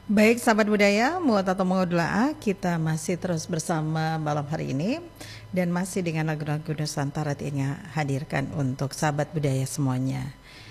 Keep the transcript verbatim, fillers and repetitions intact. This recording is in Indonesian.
Baik, sahabat budaya, Muat atau Mengodula'a, kita masih terus bersama malam hari ini dan masih dengan lagu-lagu Nusantara yang hadirkan untuk sahabat budaya semuanya.